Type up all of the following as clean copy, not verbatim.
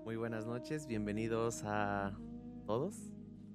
Muy buenas noches, bienvenidos a todos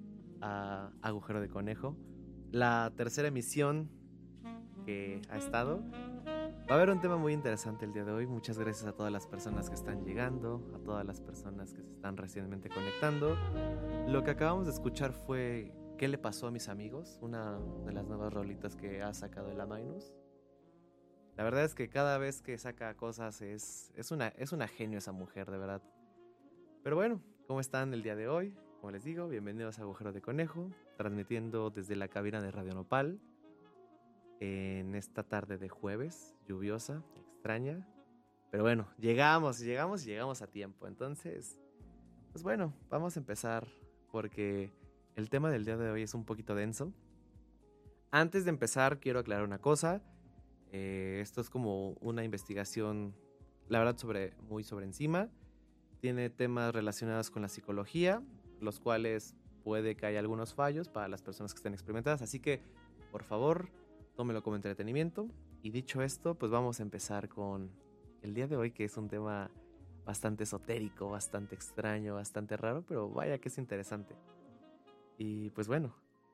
a Agujero de Conejo, la tercera emisión que ha estado. Va a haber un tema muy interesante el día de hoy. Muchas gracias a todas las personas que están llegando, a todas las personas que se están recientemente conectando. Lo que acabamos de escuchar fue ¿Qué le pasó a mis amigos? Una de las nuevas rolitas que ha sacado el Amainus. La verdad es que cada vez que saca cosas es una genio esa mujer, de verdad. Pero bueno, ¿cómo están el día de hoy? Como les digo, bienvenidos a Agujero de Conejo, transmitiendo desde la cabina de Radio Nopal en esta tarde de jueves, lluviosa, extraña. Pero bueno, llegamos a tiempo. Entonces, pues bueno, vamos a empezar porque el tema del día de hoy es un poquito denso. Antes de empezar, quiero aclarar una cosa. Esto es como una investigación, la verdad, muy sobre encima. Tiene temas relacionados con la psicología, los cuales puede que haya algunos fallos para las personas que estén experimentadas. Así que, por favor, tómelo como entretenimiento. Y dicho esto, pues vamos a empezar con el día de hoy, que es un tema bastante esotérico, bastante extraño, bastante raro, pero vaya que es interesante. Y pues bueno,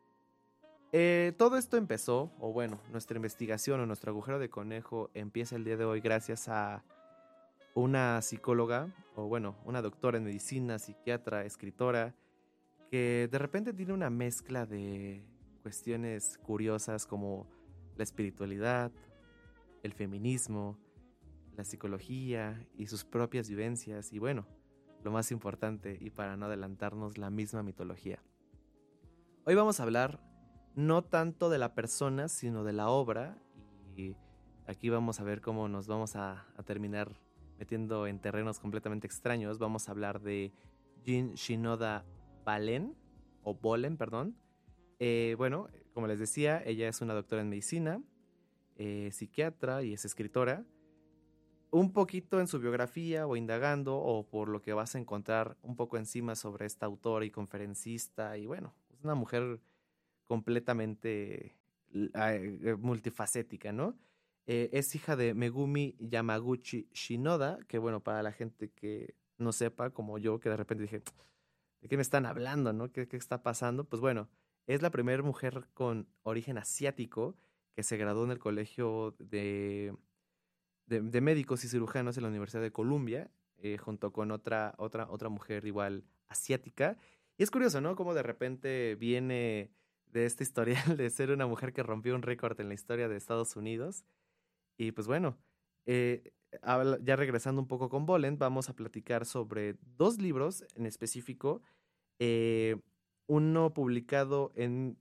todo esto empezó, o bueno, nuestra investigación o nuestro agujero de conejo empieza el día de hoy gracias a una psicóloga, o bueno, una doctora en medicina, psiquiatra, escritora, que de repente tiene una mezcla de cuestiones curiosas como la espiritualidad, el feminismo, la psicología y sus propias vivencias, y bueno, lo más importante, y para no adelantarnos, la misma mitología. Hoy vamos a hablar no tanto de la persona, sino de la obra, y aquí vamos a ver cómo nos vamos a terminar metiendo en terrenos completamente extraños. Vamos a hablar de Jin Shinoda Balen, o Bolen, perdón. Bueno, como les decía, ella es una doctora en medicina, psiquiatra y es escritora. Un poquito en su biografía o indagando, o por lo que vas a encontrar un poco encima sobre esta autora y conferencista, y bueno, es una mujer completamente multifacética, ¿no? Es hija de Megumi Yamaguchi Shinoda, que bueno, para la gente que no sepa, como yo, que de repente dije, ¿de qué me están hablando, no? ¿Qué está pasando? Pues bueno, es la primera mujer con origen asiático que se graduó en el colegio de médicos y cirujanos en la Universidad de Columbia, junto con otra mujer igual asiática. Y es curioso, ¿no? Cómo de repente viene de esta historial de ser una mujer que rompió un récord en la historia de Estados Unidos. Y pues bueno, ya regresando un poco con Bolland, vamos a platicar sobre dos libros en específico. eh, Uno publicado en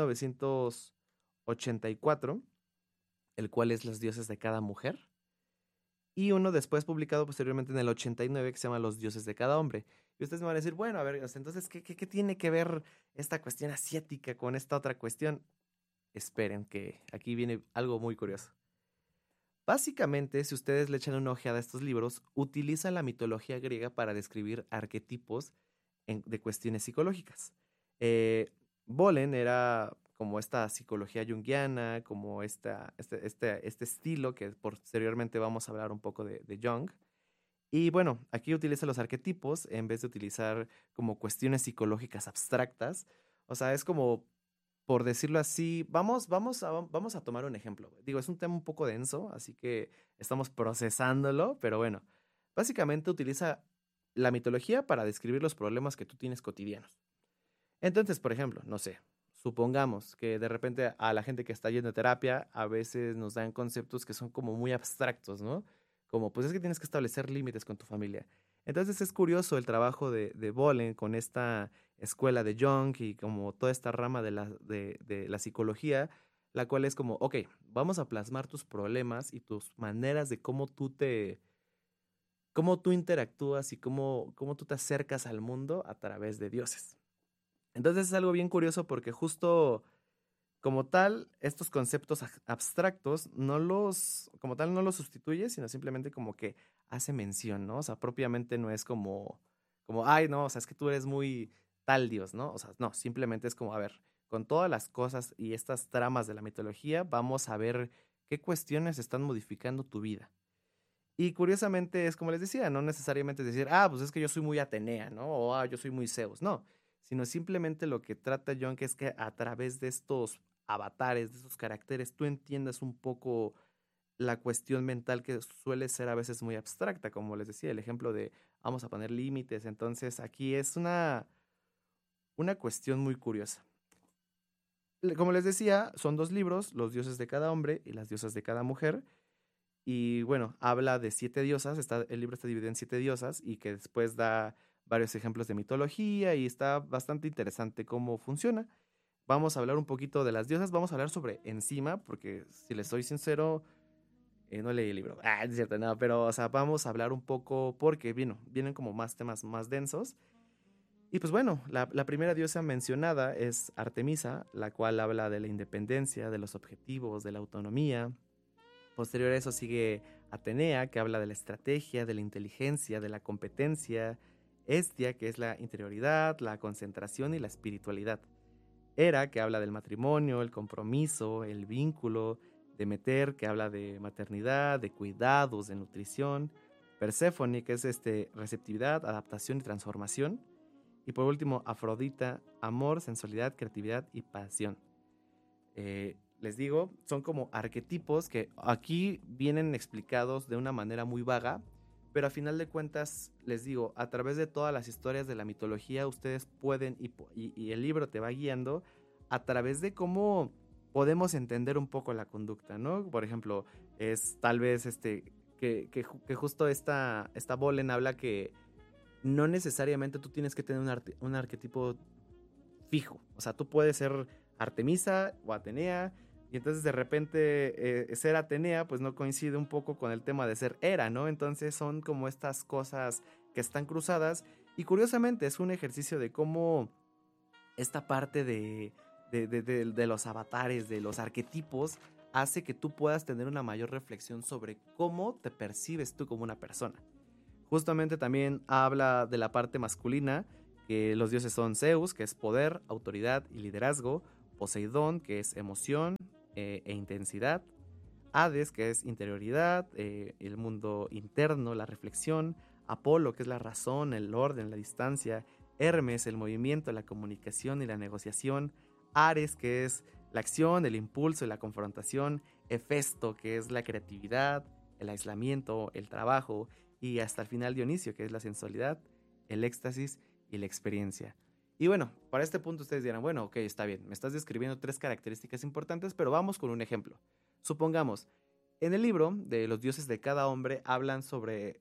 1984, el cual es Los dioses de cada mujer, y uno después publicado posteriormente en el 89 que se llama Los dioses de cada hombre. Y ustedes me van a decir, bueno, a ver, o sea, entonces, ¿qué tiene que ver esta cuestión asiática con esta otra cuestión? Esperen, que aquí viene algo muy curioso. Básicamente, si ustedes le echan una ojeada a estos libros, utilizan la mitología griega para describir arquetipos de cuestiones psicológicas. Eh, Bolen era como esta psicología junguiana, como este estilo que posteriormente vamos a hablar un poco de Jung. Y bueno, aquí utiliza los arquetipos en vez de utilizar como cuestiones psicológicas abstractas. O sea, es como, por decirlo así, vamos a tomar un ejemplo. Digo, es un tema un poco denso, así que estamos procesándolo, pero bueno, básicamente utiliza la mitología para describir los problemas que tú tienes cotidianos. Entonces, por ejemplo, no sé, supongamos que de repente a la gente que está yendo a terapia a veces nos dan conceptos que son como muy abstractos, ¿no? Como, pues es que tienes que establecer límites con tu familia. Entonces es curioso el trabajo de Bolen con esta escuela de Jung y como toda esta rama de la psicología, la cual es como, ok, vamos a plasmar tus problemas y tus maneras de cómo tú interactúas y cómo tú te acercas al mundo a través de dioses. Entonces es algo bien curioso porque justo como tal, estos conceptos abstractos como tal no los sustituye, sino simplemente como que hace mención, ¿no? O sea, propiamente no es ay, no, o sea, es que tú eres muy tal dios, ¿no? O sea, no, simplemente es como, a ver, con todas las cosas y estas tramas de la mitología, vamos a ver qué cuestiones están modificando tu vida. Y curiosamente es como les decía, no necesariamente decir, pues es que yo soy muy Atenea, ¿no? O yo soy muy Zeus, no. Sino simplemente lo que trata Jung es que a través de estos avatares, de estos caracteres, tú entiendas un poco la cuestión mental que suele ser a veces muy abstracta, como les decía, el ejemplo de vamos a poner límites. Entonces aquí es una cuestión muy curiosa. Como les decía, son dos libros, los dioses de cada hombre y las diosas de cada mujer. Y bueno, habla de 7 diosas, el libro está dividido en 7 diosas y que después da varios ejemplos de mitología y está bastante interesante cómo funciona. Vamos a hablar un poquito de las diosas, vamos a hablar sobre encima, porque si les soy sincero, no leí el libro. Es cierto, no, pero o sea, vamos a hablar un poco porque vienen como más temas más densos. Y pues bueno, la primera diosa mencionada es Artemisa, la cual habla de la independencia, de los objetivos, de la autonomía. Posterior a eso sigue Atenea, que habla de la estrategia, de la inteligencia, de la competencia. Hestia, que es la interioridad, la concentración y la espiritualidad. Hera, que habla del matrimonio, el compromiso, el vínculo. Demeter, que habla de maternidad, de cuidados, de nutrición. Perséfone, que es receptividad, adaptación y transformación. Y por último, Afrodita, amor, sensualidad, creatividad y pasión. Les digo, son como arquetipos que aquí vienen explicados de una manera muy vaga, pero a final de cuentas, les digo, a través de todas las historias de la mitología, ustedes pueden, y el libro te va guiando a través de cómo podemos entender un poco la conducta, ¿no? Por ejemplo, es tal vez que justo esta Bolen habla que no necesariamente tú tienes que tener un arquetipo fijo. O sea, tú puedes ser Artemisa o Atenea, y entonces de repente ser Atenea pues no coincide un poco con el tema de ser Hera, ¿no? Entonces son como estas cosas que están cruzadas, y curiosamente es un ejercicio de cómo esta parte de los avatares, de los arquetipos, hace que tú puedas tener una mayor reflexión sobre cómo te percibes tú como una persona. Justamente también habla de la parte masculina, que los dioses son Zeus, que es poder, autoridad y liderazgo; Poseidón, que es emoción e intensidad; Hades, que es interioridad, el mundo interno, la reflexión; Apolo, que es la razón, el orden, la distancia; Hermes, el movimiento, la comunicación y la negociación; Ares, que es la acción, el impulso y la confrontación; Hefesto, que es la creatividad, el aislamiento, el trabajo; y hasta el final Dionisio, que es la sensualidad, el éxtasis y la experiencia. Y bueno, para este punto ustedes dirán, bueno, ok, está bien, me estás describiendo 3 características importantes, pero vamos con un ejemplo. Supongamos, en el libro de los dioses de cada hombre hablan sobre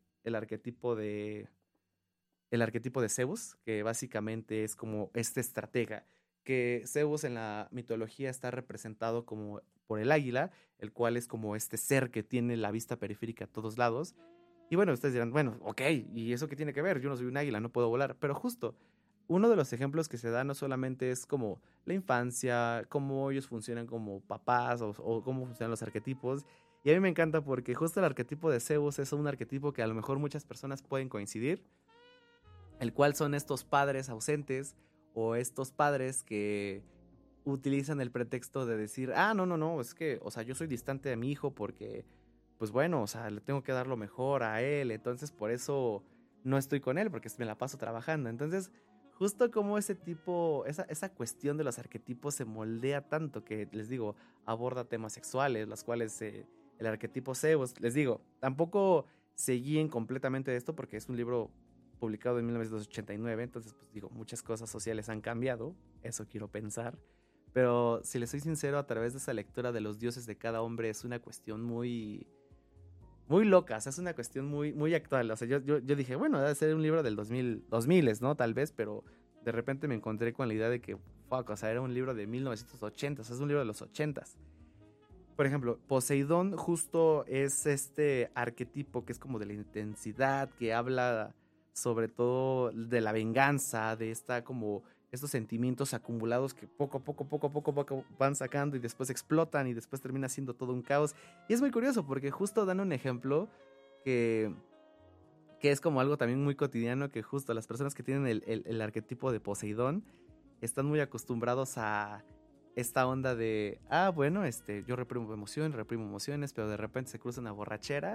el arquetipo de Zeus, que básicamente es como este estratega, que Zeus en la mitología está representado como por el águila, el cual es como este ser que tiene la vista periférica a todos lados. Y bueno, ustedes dirán, bueno, ok, ¿y eso qué tiene que ver? Yo no soy un águila, no puedo volar. Pero justo, uno de los ejemplos que se da no solamente es como la infancia, cómo ellos funcionan como papás o cómo funcionan los arquetipos. Y a mí me encanta porque justo el arquetipo de Zeus es un arquetipo que a lo mejor muchas personas pueden coincidir, el cual son estos padres ausentes o estos padres que utilizan el pretexto de decir, no, no, no, es que, o sea, yo soy distante de mi hijo porque, pues bueno, o sea, le tengo que dar lo mejor a él, entonces por eso no estoy con él, porque me la paso trabajando. Entonces, justo como ese tipo, esa cuestión de los arquetipos se moldea tanto que, les digo, aborda temas sexuales, los cuales el arquetipo Zeus, les digo, tampoco se guíen completamente de esto porque es un libro publicado en 1989, entonces, pues digo, muchas cosas sociales han cambiado, eso quiero pensar. Pero si les soy sincero, a través de esa lectura de los dioses de cada hombre es una cuestión muy, muy loca, o sea, es una cuestión muy, muy actual. O sea, yo dije, bueno, debe ser un libro del 2000, ¿no? Tal vez, pero de repente me encontré con la idea de que, fuck, o sea, era un libro de 1980, o sea, es un libro de los 80s. Por ejemplo, Poseidón justo es este arquetipo que es como de la intensidad, que habla sobre todo de la venganza, de esta como estos sentimientos acumulados que poco a poco van sacando y después explotan y después termina siendo todo un caos. Y es muy curioso porque justo dan un ejemplo que, que es como algo también muy cotidiano, que justo las personas que tienen el arquetipo de Poseidón están muy acostumbrados a esta onda de, bueno, yo reprimo emociones, pero de repente se cruza una borrachera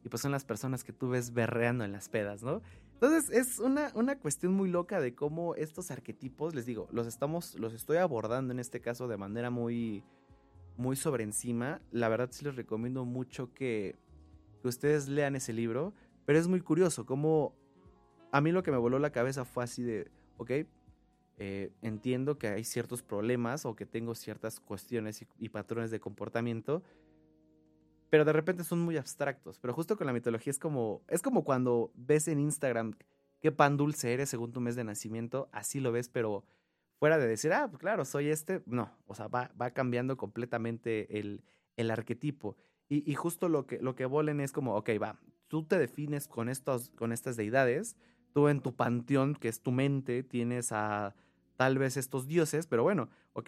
y pues son las personas que tú ves berreando en las pedas, ¿no? Entonces es una cuestión muy loca de cómo estos arquetipos, les digo, los estoy abordando en este caso de manera muy, muy sobre encima. La verdad sí les recomiendo mucho que ustedes lean ese libro, pero es muy curioso cómo a mí lo que me voló la cabeza fue así de, ok, entiendo que hay ciertos problemas o que tengo ciertas cuestiones y patrones de comportamiento, pero de repente son muy abstractos. Pero justo con la mitología es como cuando ves en Instagram qué pan dulce eres según tu mes de nacimiento, así lo ves, pero fuera de decir, ah, pues claro, soy este, no, o sea, va cambiando completamente el arquetipo. Y justo lo que Bolen es como, ok, va, tú te defines con estas deidades, tú en tu panteón, que es tu mente, tienes a tal vez estos dioses, pero bueno, ok,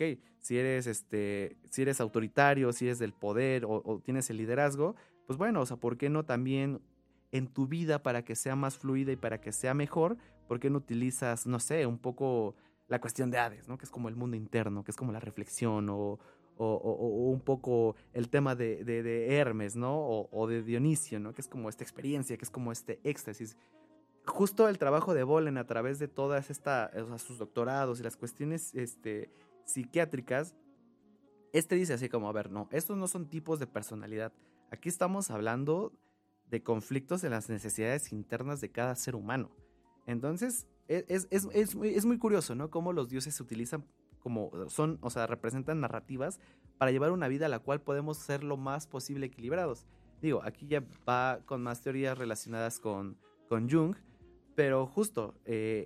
si eres autoritario, si eres del poder o tienes el liderazgo, pues bueno, o sea, ¿por qué no también en tu vida para que sea más fluida y para que sea mejor, por qué no utilizas, no sé, un poco la cuestión de Hades, ¿no? Que es como el mundo interno, que es como la reflexión o un poco el tema de Hermes, ¿no? O de Dionisio, ¿no? Que es como esta experiencia, que es como este éxtasis. Justo el trabajo de Bolen a través de todas o sea, sus doctorados y las cuestiones psiquiátricas, dice así como, a ver, no, estos no son tipos de personalidad. Aquí estamos hablando de conflictos en las necesidades internas de cada ser humano. Entonces, es muy curioso, ¿no? Cómo los dioses se utilizan como son, o sea, representan narrativas para llevar una vida a la cual podemos ser lo más posible equilibrados. Digo, aquí ya va con más teorías relacionadas con Jung, pero justo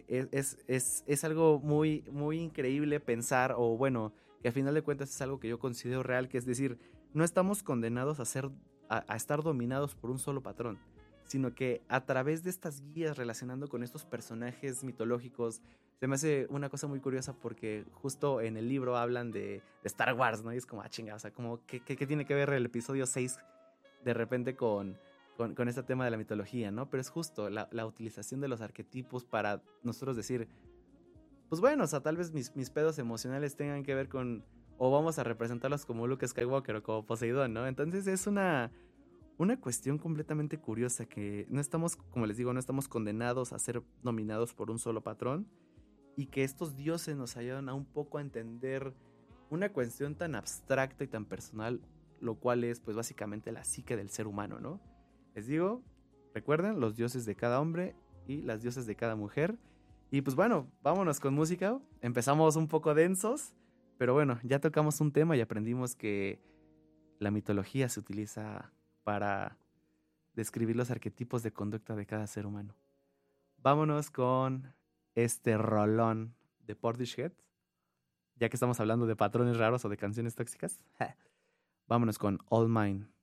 es algo muy, muy increíble pensar, o bueno, que a final de cuentas es algo que yo considero real, que es decir, no estamos condenados a estar dominados por un solo patrón, sino que a través de estas guías relacionando con estos personajes mitológicos, se me hace una cosa muy curiosa porque justo en el libro hablan de Star Wars, ¿no? Y es como, ah, chinga, o sea, como, ¿qué tiene que ver el episodio 6 de repente con este tema de la mitología, ¿no? Pero es justo la utilización de los arquetipos para nosotros decir, pues bueno, o sea, tal vez mis pedos emocionales tengan que ver con, o vamos a representarlos como Luke Skywalker o como Poseidón, ¿no? Entonces es una cuestión completamente curiosa que no estamos, como les digo, no estamos condenados a ser dominados por un solo patrón y que estos dioses nos ayudan a un poco a entender una cuestión tan abstracta y tan personal, lo cual es pues básicamente la psique del ser humano, ¿no? Les digo, recuerden los dioses de cada hombre y las dioses de cada mujer. Y pues bueno, vámonos con música. Empezamos un poco densos, pero bueno, ya tocamos un tema y aprendimos que la mitología se utiliza para describir los arquetipos de conducta de cada ser humano. Vámonos con este rolón de Portishead, ya que estamos hablando de patrones raros o de canciones tóxicas. Vámonos con All Mine.